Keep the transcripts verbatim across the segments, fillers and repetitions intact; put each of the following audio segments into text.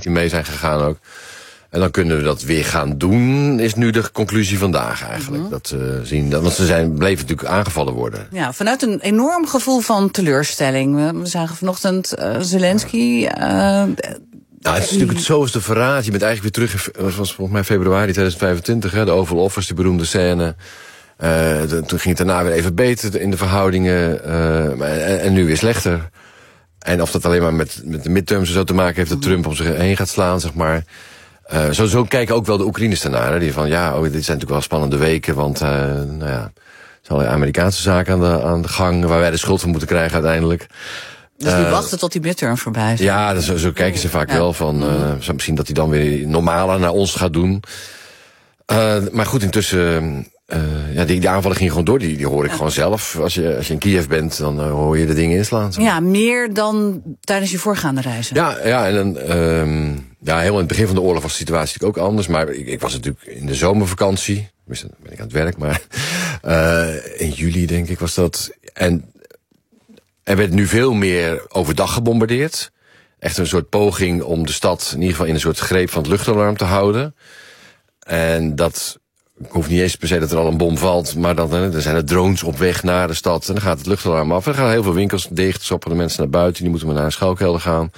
die mee zijn gegaan ook. En dan kunnen we dat weer gaan doen, is nu de conclusie vandaag eigenlijk. Mm-hmm. Dat uh, zien, want ze zijn, bleven natuurlijk aangevallen worden. Ja, vanuit een enorm gevoel van teleurstelling. We zagen vanochtend uh, Zelensky... Uh, Nou, het is natuurlijk het zoveelste verraad. Je bent eigenlijk weer terug, het was volgens mij februari tweeduizend vijfentwintig, hè, de Oval Office, die beroemde scène. Uh, de, toen ging het daarna weer even beter in de verhoudingen. Uh, en, en nu weer slechter. En of dat alleen maar met, met de midterms zo te maken heeft dat Trump om zich heen gaat slaan, zeg maar. Uh, zo, zo kijken ook wel de Oekraïners ernaar. Hè, die van, ja, oh, dit zijn natuurlijk wel spannende weken, want uh, nou ja, er zijn allerlei Amerikaanse zaken aan de, aan de gang, waar wij de schuld van moeten krijgen uiteindelijk. Dus die uh, wachten tot die midterm voorbij is. Ja, dus zo, zo kijken ze vaak ja. wel van, uh, misschien dat hij dan weer normaler naar ons gaat doen. Uh, maar goed, intussen... Uh, ja, die, die aanvallen gingen gewoon door, die, die hoor ik ja. gewoon zelf. Als je, als je in Kiev bent, dan uh, hoor je de dingen inslaan. Zo. Ja, meer dan tijdens je voorgaande reizen. Ja, ja en dan, um, ja, helemaal in het begin van de oorlog was de situatie natuurlijk ook anders. Maar ik, ik was natuurlijk in de zomervakantie. Dan ben ik aan het werk, maar uh, in juli denk ik was dat. En er werd nu veel meer overdag gebombardeerd. Echt een soort poging om de stad in ieder geval in een soort greep van het luchtalarm te houden. En dat... Ik hoef niet eens per se dat er al een bom valt, maar dan, er zijn er drones op weg naar de stad. En dan gaat het luchtalarm af. En dan gaan heel veel winkels dicht, stoppen de mensen naar buiten. Die moeten maar naar een schuilkelder gaan.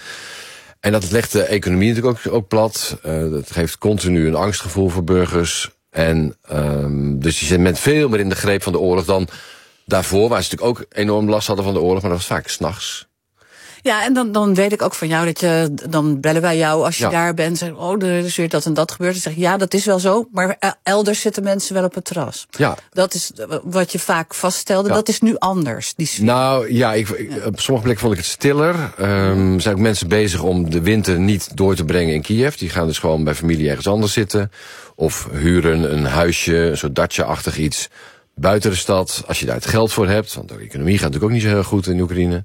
En dat legt de economie natuurlijk ook, ook plat. Uh, dat geeft continu een angstgevoel voor burgers. En um, dus die zijn met veel meer in de greep van de oorlog dan daarvoor. Waar ze natuurlijk ook enorm last hadden van de oorlog, maar dat was vaak 's nachts. Ja, en dan, dan weet ik ook van jou dat je, dan bellen wij jou als je ja. daar bent. Zeg, oh, er is weer dat en dat gebeurd. Dan zeg je, ja, dat is wel zo, maar elders zitten mensen wel op het terras. Ja. Dat is wat je vaak vaststelde, ja. dat is nu anders, die sfeer. Nou, ja, ik, ik, ja. op sommige plekken vond ik het stiller. Um, er zijn ook mensen bezig om de winter niet door te brengen in Kiev. Die gaan dus gewoon bij familie ergens anders zitten. Of huren een huisje, een soort dacha-achtig iets buiten de stad. Als je daar het geld voor hebt, want de economie gaat natuurlijk ook niet zo heel goed in Oekraïne.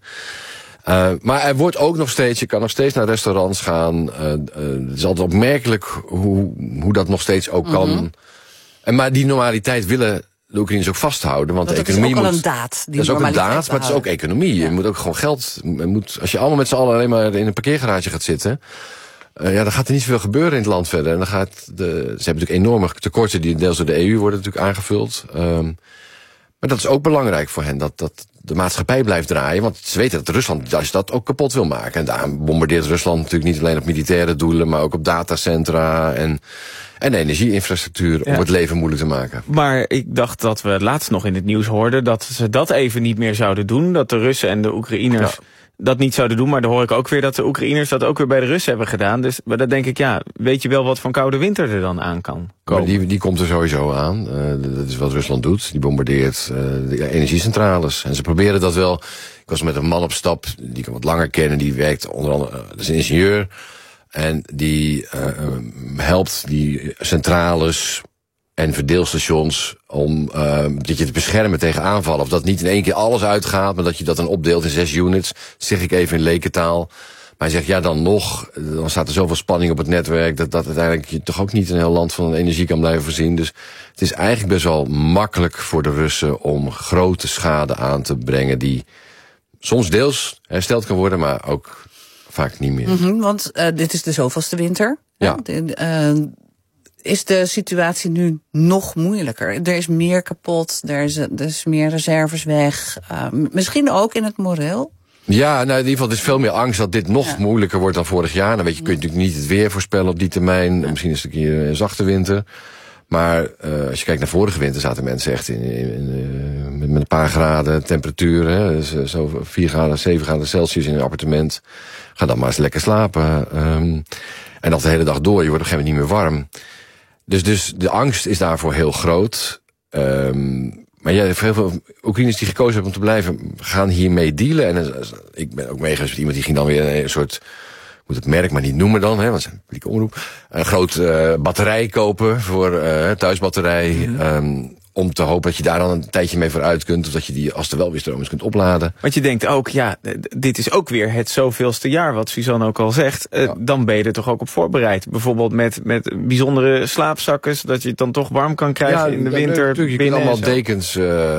Uh, maar er wordt ook nog steeds, je kan nog steeds naar restaurants gaan. Uh, uh, het is altijd opmerkelijk hoe, hoe dat nog steeds ook kan. Mm-hmm. En maar die normaliteit willen de Oekraïners ook vasthouden. Want, want de economie is ook moet, al een daad. Die dat is ook een daad, maar het is ook economie. Ja. Je moet ook gewoon geld. Je moet, als je allemaal met z'n allen alleen maar in een parkeergarage gaat zitten. Uh, ja, dan gaat er niet zoveel gebeuren in het land verder. En dan gaat de, ze hebben natuurlijk enorme tekorten die deels door de E U worden natuurlijk aangevuld. Um, maar dat is ook belangrijk voor hen, dat, dat de maatschappij blijft draaien. Want ze weten dat Rusland als dat ook kapot wil maken. En daar bombardeert Rusland natuurlijk niet alleen op militaire doelen, maar ook op datacentra en, en de energieinfrastructuur ja. om het leven moeilijk te maken. Maar ik dacht dat we laatst nog in het nieuws hoorden dat ze dat even niet meer zouden doen. Dat de Russen en de Oekraïners ja. dat niet zouden doen. Maar dan hoor ik ook weer dat de Oekraïners dat ook weer bij de Russen hebben gedaan. Dus maar dan denk ik, ja, weet je wel wat voor koude winter er dan aan kan komen? Maar die, die komt er sowieso aan. Uh, dat is wat Rusland doet. Die bombardeert uh, de energiecentrales. En ze proberen dat wel. Ik was met een man op stap, die ik wat langer ken. En die werkt onder andere, uh, dat is een ingenieur. En die uh, helpt die centrales en verdeelstations om uh, dat je te beschermen tegen aanvallen. Of dat niet in één keer alles uitgaat, maar dat je dat dan opdeelt in zes units. Zeg ik even in lekentaal. Maar hij zegt, ja, dan nog, dan staat er zoveel spanning op het netwerk, dat dat uiteindelijk je toch ook niet een heel land van energie kan blijven voorzien. Dus het is eigenlijk best wel makkelijk voor de Russen om grote schade aan te brengen die soms deels hersteld kan worden, maar ook vaak niet meer. Mm-hmm, want uh, dit is de zoveelste winter. Ja. Uh, is de situatie nu nog moeilijker? Er is meer kapot, er is, er is meer reserves weg. Uh, misschien ook in het moreel? Ja, nou in ieder geval, het is veel meer angst dat dit nog ja. moeilijker wordt dan vorig jaar. Dan weet je, kun je natuurlijk niet het weer voorspellen op die termijn. Ja. Misschien is het een keer een zachte winter. Maar uh, als je kijkt naar vorige winter zaten mensen echt in, in, in, met, met een paar graden temperatuur. Hè, dus zo vier graden, zeven graden Celsius in een appartement. Ga dan maar eens lekker slapen. Um, en dat de hele dag door. Je wordt op een gegeven moment niet meer warm. Dus, dus de angst is daarvoor heel groot. Um, maar ja, heel veel Oekraïners die gekozen hebben om te blijven, gaan hiermee dealen. En uh, ik ben ook meegeweest met iemand die ging dan weer een soort, ik moet het merk maar niet noemen dan, hè, want het is een publieke omroep. Een groot uh, batterij kopen voor uh, thuisbatterij. Mm-hmm. Um, om te hopen dat je daar dan een tijdje mee vooruit kunt. Of dat je die, als er wel weer stroom is, kunt opladen. Want je denkt ook, ja, dit is ook weer het zoveelste jaar, wat Suzanne ook al zegt. Uh, ja. Dan ben je er toch ook op voorbereid. Bijvoorbeeld met, met bijzondere slaapzakken, zodat je het dan toch warm kan krijgen ja, in de winter. Natuurlijk, je kunt allemaal dekens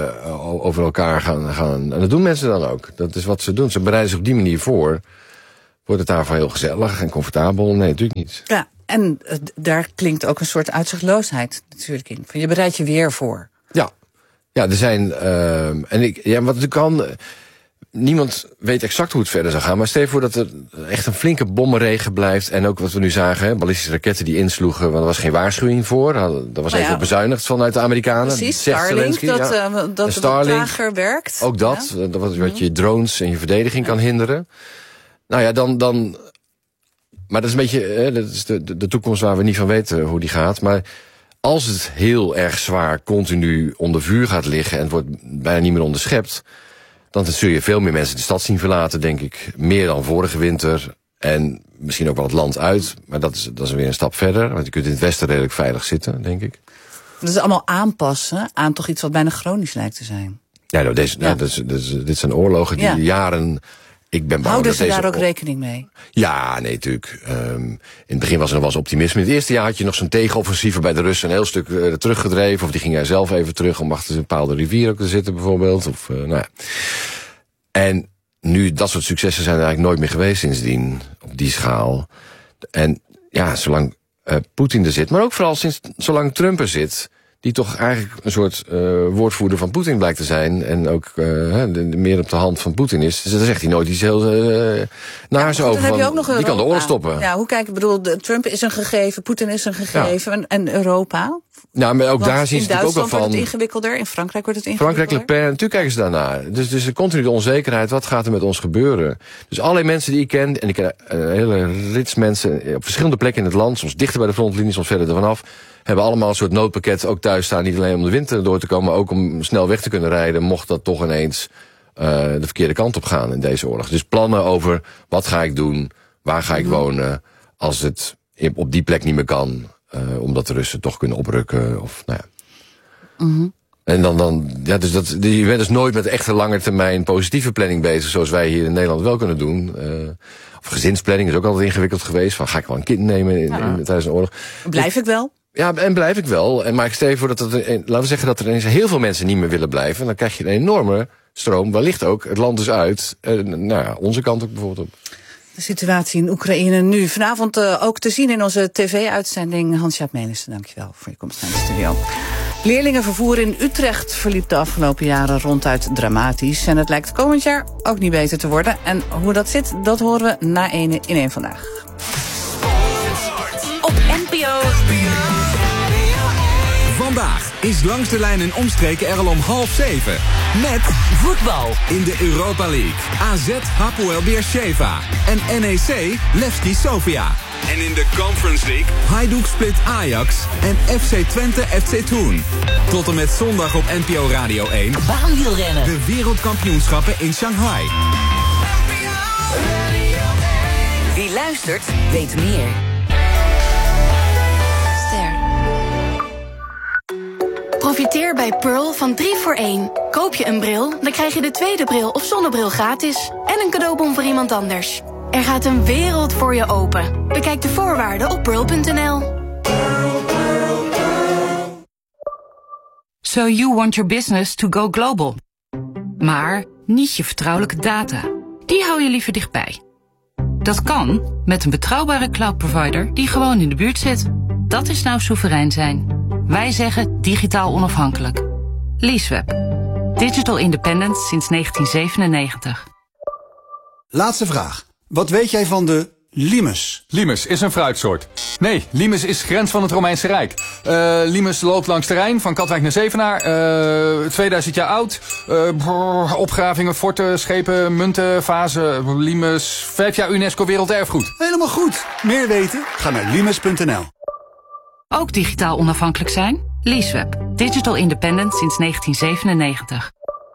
uh, over elkaar gaan, gaan. En dat doen mensen dan ook. Dat is wat ze doen. Ze bereiden zich op die manier voor. wordt het daarvan heel gezellig en comfortabel? Nee, natuurlijk niet. Ja, en uh, daar klinkt ook een soort uitzichtloosheid natuurlijk in. Van je bereidt je weer voor. Ja, ja er zijn... Uh, en ik, ja, wat er kan... Uh, niemand weet exact hoe het verder zal gaan. Maar stel je voor dat er echt een flinke bommenregen blijft. En ook wat we nu zagen, hè, ballistische raketten die insloegen. Want er was geen waarschuwing voor. Daar was nou even ja, bezuinigd vanuit de Amerikanen. Precies, Starlink, dat, ja. uh, dat het trager werkt. Ook dat, ja. dat wat, wat je drones en je verdediging ja. kan hinderen. Nou ja, dan... dan maar dat is een beetje hè, dat is de, de, de toekomst waar we niet van weten hoe die gaat. Maar als het heel erg zwaar continu onder vuur gaat liggen... en het wordt bijna niet meer onderschept... dan zul je veel meer mensen de stad zien verlaten, denk ik. Meer dan vorige winter. En misschien ook wel het land uit. Maar dat is, dat is weer een stap verder. Want je kunt in het westen redelijk veilig zitten, denk ik. Dat is allemaal aanpassen aan toch iets wat bijna chronisch lijkt te zijn. Ja, nou, deze, ja. Nou, dit, dit, dit zijn oorlogen die ja. jaren... Ik ben bang Houden dat ze deze daar ook rekening mee? Ja, nee, natuurlijk. Um, in het begin was er nog wel eens optimisme. In het eerste jaar had je nog zo'n tegenoffensief... waarbij de Russen een heel stuk uh, teruggedreven... of die gingen er zelf even terug om achter een bepaalde rivier ook te zitten bijvoorbeeld. Of, uh, nou ja. En nu, dat soort successen zijn er eigenlijk nooit meer geweest sindsdien. Op die schaal. En ja, zolang uh, Poetin er zit... maar ook vooral sinds zolang Trump er zit... die toch eigenlijk een soort uh, woordvoerder van Poetin blijkt te zijn... en ook uh, de, de meer op de hand van Poetin is. Dus daar zegt hij nooit iets heel uh, naars ja, over. Van, die Europa. Kan de oorlog stoppen. Ja, hoe kijk ik? bedoel, de, Trump is een gegeven, Poetin is een gegeven... Ja. En, en Europa? Nou, maar ook Want daar zien ze natuurlijk ook wel van... In Duitsland wordt het ingewikkelder, in Frankrijk wordt het ingewikkelder. Frankrijk, Le Pen, natuurlijk kijken ze daarnaar. Dus, dus continu de onzekerheid, wat gaat er met ons gebeuren? Dus allerlei mensen die ik ken, en ik ken een hele rits mensen... op verschillende plekken in het land, soms dichter bij de frontlinie, soms verder ervan af... hebben allemaal een soort noodpakket ook thuis staan. Niet alleen om de winter door te komen, maar ook om snel weg te kunnen rijden... mocht dat toch ineens uh, de verkeerde kant op gaan in deze oorlog. Dus plannen over wat ga ik doen, waar ga ik wonen... als het op die plek niet meer kan... Uh, omdat de Russen toch kunnen oprukken. Of, nou ja. Mm-hmm. En dan, dan ja, dus dat, je bent dus nooit met echte lange termijn positieve planning bezig... zoals wij hier in Nederland wel kunnen doen. Uh, of gezinsplanning is ook altijd ingewikkeld geweest. Van, ga ik wel een kind nemen in, ja. in, tijdens een oorlog? Blijf dus, ik wel? Ja, en blijf ik wel. En maar ik stel je voor dat, er, laten we zeggen dat er ineens heel veel mensen niet meer willen blijven. Dan krijg je een enorme stroom, wellicht ook. Het land dus uit. Uh, nou ja, onze kant ook bijvoorbeeld op. De situatie in Oekraïne nu. Vanavond uh, ook te zien in onze tv-uitzending. Hans-Jaap Melissen, dankjewel voor je komst naar de studio. Leerlingenvervoer in Utrecht verliep de afgelopen jaren ronduit dramatisch. En het lijkt komend jaar ook niet beter te worden. En hoe dat zit, dat horen we na ene in één Vandaag. Op N P O. Vandaag is Langs de Lijn en omstreken er al om half zeven. Met voetbal in de Europa League. A Z Hapoel Beersheva en N E C Levski Sofia. En in de Conference League Hajduk Split Ajax en F C Twente F C Thun. Tot en met zondag op N P O Radio één. Baanwielrennen. De wereldkampioenschappen in Shanghai. Wie luistert, weet meer. Profiteer bij Pearl van drie voor één. Koop je een bril, dan krijg je de tweede bril of zonnebril gratis. En een cadeaubon voor iemand anders. Er gaat een wereld voor je open. Bekijk de voorwaarden op pearl punt n l. So you want your business to go global. Maar niet je vertrouwelijke data. Die hou je liever dichtbij. Dat kan met een betrouwbare cloud provider die gewoon in de buurt zit. Dat is nou soeverein zijn. Wij zeggen digitaal onafhankelijk. Leaseweb. Digital independent sinds negentien zevenennegentig. Laatste vraag. Wat weet jij van de limes? Limes is een fruitsoort. Nee, limes is grens van het Romeinse Rijk. Uh, limes loopt langs de Rijn, van Katwijk naar Zevenaar. Uh, tweeduizend jaar oud. Uh, brrr, opgravingen, forten, schepen, munten, vazen. Limes, vijf jaar UNESCO Werelderfgoed. Helemaal goed. Meer weten? Ga naar limes punt n l. Ook digitaal onafhankelijk zijn? Leaseweb. Digital independent sinds negentien zevenennegentig.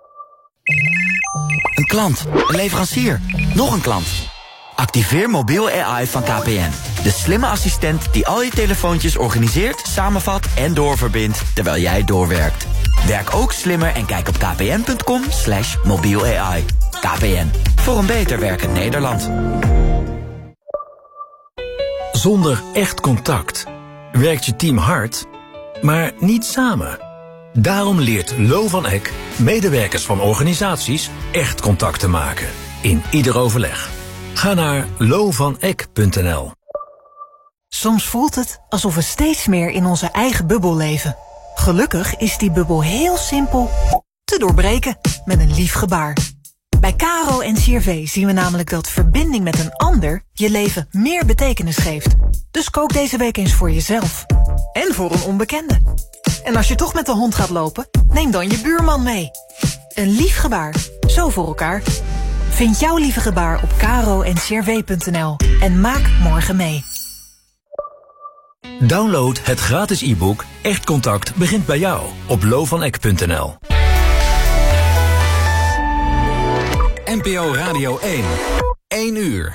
Een klant. Een leverancier. Nog een klant. Activeer mobiel A I van K P N. De slimme assistent die al je telefoontjes organiseert, samenvat en doorverbindt terwijl jij doorwerkt. Werk ook slimmer en kijk op kpn punt com slash mobiel A I. K P N. Voor een beter werkend Nederland. Zonder echt contact werkt je team hard, maar niet samen. Daarom leert Lo van Eck medewerkers van organisaties echt contact te maken. In ieder overleg. Ga naar lovaneck punt n l. Soms voelt het alsof we steeds meer in onze eigen bubbel leven. Gelukkig is die bubbel heel simpel te doorbreken met een lief gebaar. Bij Caro en C R V zien we namelijk dat verbinding met een ander je leven meer betekenis geeft. Dus kook deze week eens voor jezelf. En voor een onbekende. En als je toch met de hond gaat lopen, neem dan je buurman mee. Een lief gebaar, zo voor elkaar. Vind jouw lieve gebaar op caro en c r v punt n l en maak morgen mee. Download het gratis e-book Echt Contact begint bij jou op lovaneck punt n l. N P O Radio één. één uur.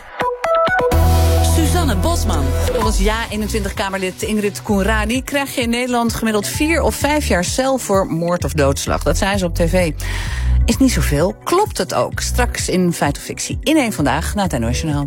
Suzanne Bosman. Volgens Ja eenentwintig-Kamerlid Ingrid Koenradi krijg je in Nederland gemiddeld vier of vijf jaar cel voor moord of doodslag. Dat zei ze op tv. Is niet zoveel. Klopt het ook? Straks in Feit of Fictie. In één Vandaag, na het N O S Journaal.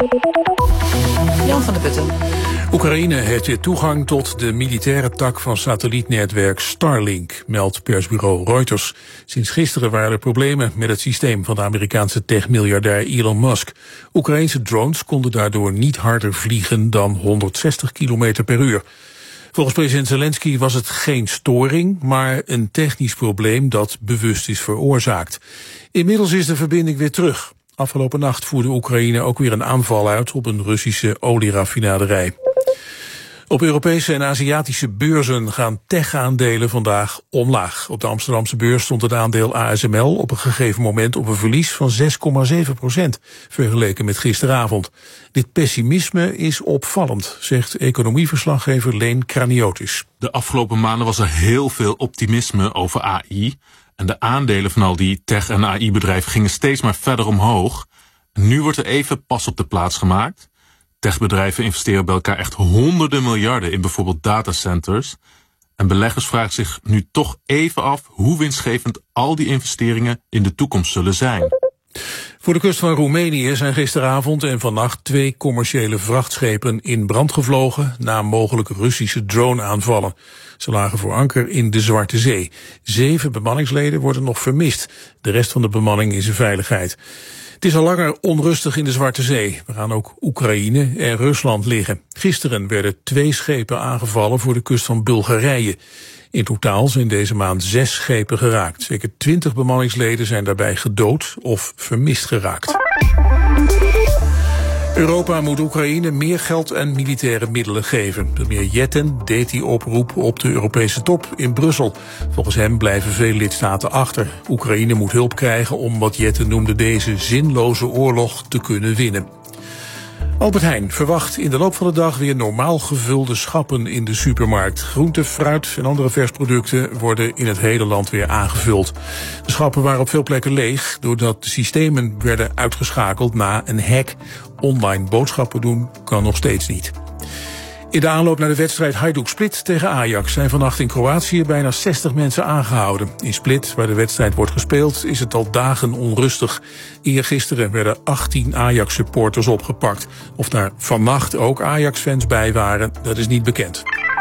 Jan van der Putten. Oekraïne heeft weer toegang tot de militaire tak van satellietnetwerk Starlink, meldt persbureau Reuters. Sinds gisteren waren er problemen met het systeem van de Amerikaanse tech-miljardair Elon Musk. Oekraïnse drones konden daardoor niet harder vliegen dan honderdzestig kilometer per uur. Volgens president Zelensky was het geen storing, maar een technisch probleem dat bewust is veroorzaakt. Inmiddels is de verbinding weer terug. Afgelopen nacht voerde Oekraïne ook weer een aanval uit op een Russische olieraffinaderij. Op Europese en Aziatische beurzen gaan tech-aandelen vandaag omlaag. Op de Amsterdamse beurs stond het aandeel A S M L op een gegeven moment op een verlies van zes komma zeven procent, vergeleken met gisteravond. Dit pessimisme is opvallend, zegt economieverslaggever Leen Kraniotis. De afgelopen maanden was er heel veel optimisme over A I. En de aandelen van al die tech- en A I-bedrijven gingen steeds maar verder omhoog. Nu wordt er even pas op de plaats gemaakt. Techbedrijven investeren bij elkaar echt honderden miljarden in bijvoorbeeld datacenters. En beleggers vragen zich nu toch even af hoe winstgevend al die investeringen in de toekomst zullen zijn. Voor de kust van Roemenië zijn gisteravond en vannacht twee commerciële vrachtschepen in brand gevlogen na mogelijke Russische drone-aanvallen. Ze lagen voor anker in de Zwarte Zee. Zeven bemanningsleden worden nog vermist. De rest van de bemanning is in veiligheid. Het is al langer onrustig in de Zwarte Zee. We gaan ook Oekraïne en Rusland liggen. Gisteren werden twee schepen aangevallen voor de kust van Bulgarije. In totaal zijn deze maand zes schepen geraakt. Zeker twintig bemanningsleden zijn daarbij gedood of vermist geraakt. Europa moet Oekraïne meer geld en militaire middelen geven. Premier Jetten deed die oproep op de Europese top in Brussel. Volgens hem blijven veel lidstaten achter. Oekraïne moet hulp krijgen om wat Jetten noemde deze zinloze oorlog te kunnen winnen. Albert Heijn verwacht in de loop van de dag weer normaal gevulde schappen in de supermarkt. Groente, fruit en andere versproducten worden in het hele land weer aangevuld. De schappen waren op veel plekken leeg doordat de systemen werden uitgeschakeld na een hack. Online boodschappen doen kan nog steeds niet. In de aanloop naar de wedstrijd Hajduk Split tegen Ajax zijn vannacht in Kroatië bijna zestig mensen aangehouden. In Split, waar de wedstrijd wordt gespeeld, is het al dagen onrustig. Eergisteren werden achttien Ajax-supporters opgepakt. Of daar vannacht ook Ajax-fans bij waren, dat is niet bekend.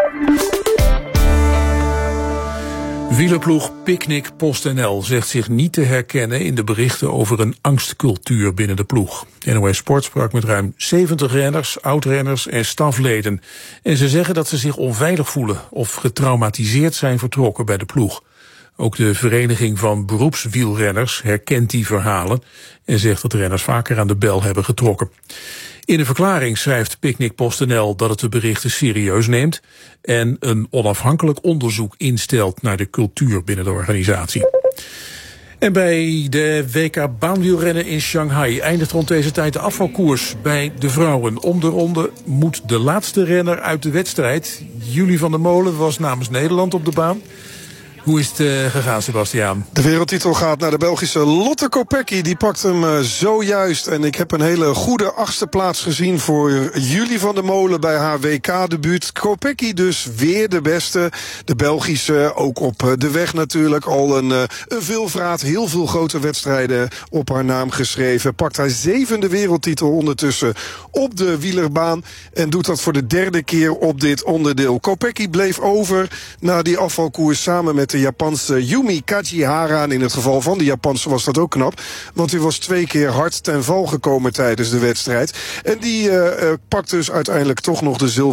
Wielerploeg Picnic PostNL zegt zich niet te herkennen in de berichten over een angstcultuur binnen de ploeg. N O S Sport sprak met ruim zeventig renners, oud-renners en stafleden. En ze zeggen dat ze zich onveilig voelen of getraumatiseerd zijn vertrokken bij de ploeg. Ook de Vereniging van Beroepswielrenners herkent die verhalen en zegt dat de renners vaker aan de bel hebben getrokken. In een verklaring schrijft Picnic PostNL dat het de berichten serieus neemt en een onafhankelijk onderzoek instelt naar de cultuur binnen de organisatie. En bij de W K baanwielrennen in Shanghai eindigt rond deze tijd de afvalkoers bij de vrouwen. Om de ronde moet de laatste renner uit de wedstrijd. Julie van der Molen was namens Nederland op de baan. Hoe is het uh, gegaan, Sebastiaan? De wereldtitel gaat naar de Belgische Lotte Kopecky. Die pakt hem uh, zojuist. En ik heb een hele goede achtste plaats gezien voor Julie van der Molen bij haar W K-debuut. Kopecky dus weer de beste. De Belgische, ook op uh, de weg natuurlijk. Al een, uh, een veelvraat, heel veel grote wedstrijden op haar naam geschreven. Pakt haar zevende wereldtitel ondertussen op de wielerbaan. En doet dat voor de derde keer op dit onderdeel. Kopecky bleef over na die afvalkoers samen met de Japanse Yumi Kajihara. En in het geval van de Japanse was dat ook knap. Want die was twee keer hard ten val gekomen tijdens de wedstrijd. En die uh, uh, pakt dus uiteindelijk toch nog de zilver.